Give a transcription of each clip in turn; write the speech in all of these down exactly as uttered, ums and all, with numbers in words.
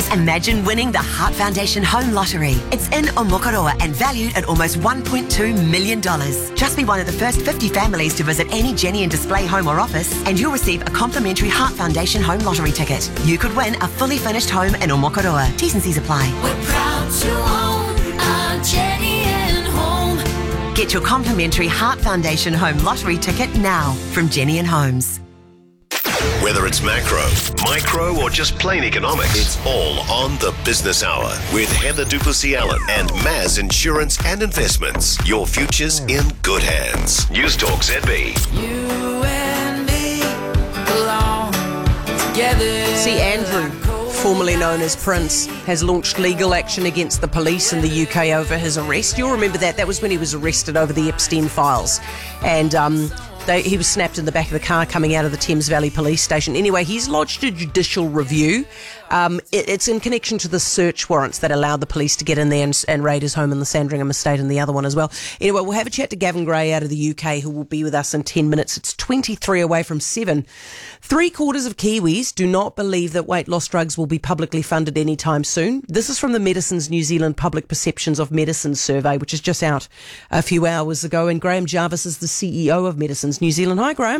Imagine winning the Heart Foundation Home Lottery. It's in Omokoroa and valued at almost one point two million dollars. Just be one of the first fifty families to visit any Jenny and Display home or office, and you'll receive a complimentary Heart Foundation Home Lottery ticket. You could win a fully furnished home in Omokoroa. T's and C's apply. We're proud to own our Jenny and Home. Get your complimentary Heart Foundation Home Lottery ticket now from Jenny and Homes. Whether it's macro, micro, or just plain economics, it's all on the Business Hour with Heather Duplessis-Allen and Maz Insurance and Investments. Your future's in good hands. News Talk Z B. You and me belong together. See, Andrew, formerly known as Prince, has launched legal action against the police in the U K over his arrest. You'll remember that. That was when he was arrested over the Epstein files. And um, they, he was snapped in the back of the car coming out of the Thames Valley Police Station. Anyway, he's lodged a judicial review. Um, it, it's in connection to the search warrants that allowed the police to get in there and, and raid his home in the Sandringham estate and the other one as well. Anyway, we'll have a chat to Gavin Gray out of the U K, who will be with us in ten minutes. It's twenty-three away from seven. Three quarters of Kiwis do not believe that weight loss drugs will be publicly funded anytime soon. This is from the Medicines New Zealand Public Perceptions of Medicine survey, which is just out a few hours ago. And Graham Jarvis is the C E O of Medicines New Zealand. Hi, Graham.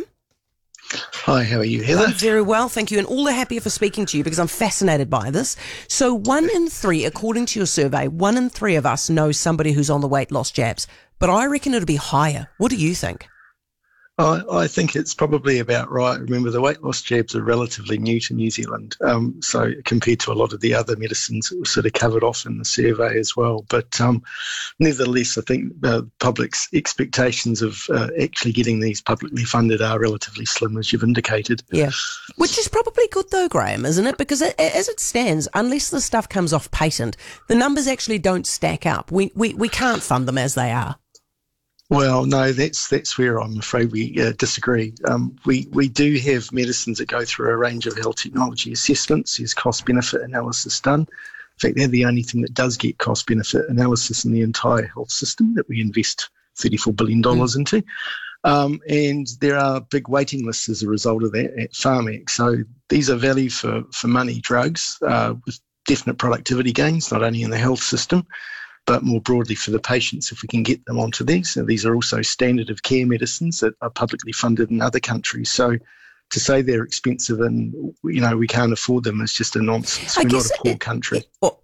Hi, how are you, Heather? I'm very well, thank you, and all the happier for speaking to you because I'm fascinated by this. So one in three, according to your survey, one in three of us know somebody who's on the weight loss jabs, but I reckon it'll be higher. What do you think? I, I think it's probably about right. Remember, the weight loss jabs are relatively new to New Zealand, um, so compared to a lot of the other medicines that were sort of covered off in the survey as well. But um, nevertheless, I think uh, the public's expectations of uh, actually getting these publicly funded are relatively slim, as you've indicated. Yeah, which is probably good though, Graham, isn't it? Because it, as it stands, unless the stuff comes off patent, the numbers actually don't stack up. We we, we can't fund them as they are. Well, no, that's that's where I'm afraid we uh, disagree. Um, we, we do have medicines that go through a range of health technology assessments. There's cost-benefit analysis done. In fact, they're the only thing that does get cost-benefit analysis in the entire health system that we invest thirty-four billion dollars mm. into. Um, and there are big waiting lists as a result of that at Pharmac. So these are value for, for money drugs uh, with definite productivity gains, not only in the health system, but more broadly for the patients if we can get them onto these. And these are also standard of care medicines that are publicly funded in other countries. So to say they're expensive and, you know, we can't afford them is just a nonsense. I We're not a poor it, country. It, well,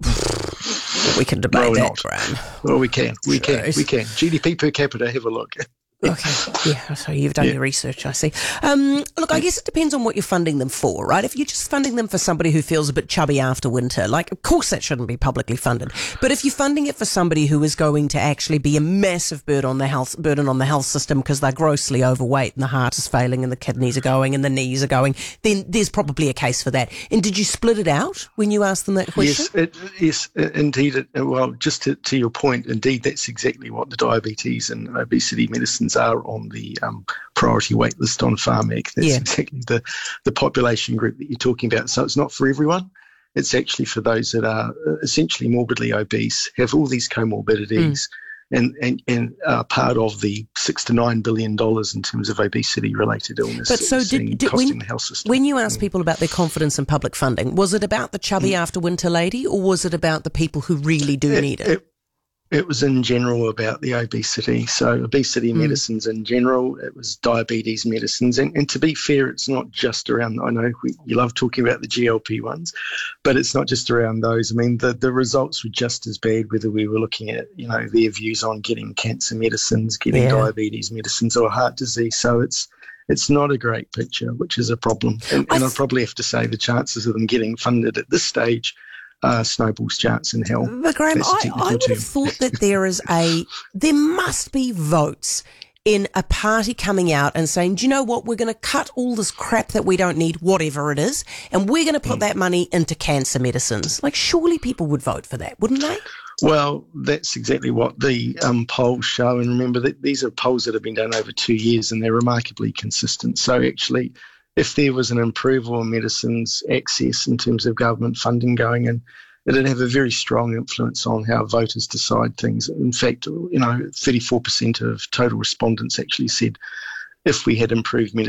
we can debate no, that, not. Graham. Well, we can. We Sure. can. We can. G D P per capita, have a look. Okay, yeah, so you've done Yeah. your research, I see. Um, look, I guess it depends on what you're funding them for, right? If you're just funding them for somebody who feels a bit chubby after winter, like, of course that shouldn't be publicly funded. But if you're funding it for somebody who is going to actually be a massive burden on the health, burden on the health system because they're grossly overweight and the heart is failing and the kidneys are going and the knees are going, then there's probably a case for that. And did you split it out when you asked them that question? Yes, it, yes, indeed. It, well, just to, to your point, indeed, that's exactly what the diabetes and obesity medicines are on the um, priority wait list on Pharmac. That's Yeah. exactly the, the population group that you're talking about. So it's not for everyone. It's actually for those that are essentially morbidly obese, have all these comorbidities, mm. and, and, and are part of the six to nine billion dollars in terms of obesity-related illness. But so did, did when, the health system. when you asked people about their confidence in public funding, was it about the chubby mm. after winter lady, or was it about the people who really do it, need it? it It was in general about the obesity. So obesity mm. medicines in general, it was diabetes medicines. And, and to be fair, it's not just around, I know we, you love talking about the G L P ones, but it's not just around those. I mean, the, the results were just as bad whether we were looking at, you know, their views on getting cancer medicines, getting yeah. diabetes medicines or heart disease. So it's it's not a great picture, which is a problem. And, and I'd probably have to say the chances of them getting funded at this stage Uh, snowball's chance in hell. But Graham, I, I would term. have thought that there is a, there must be votes in a party coming out and saying, do you know what, we're going to cut all this crap that we don't need, whatever it is, and we're going to put mm. that money into cancer medicines. Like, surely people would vote for that, wouldn't they? Well, that's exactly what the um, polls show. And remember that these are polls that have been done over two years and they're remarkably consistent. So actually, if there was an approval of medicines access in terms of government funding going in, it'd have a very strong influence on how voters decide things. In fact, you know, thirty-four percent of total respondents actually said if we had improved medicine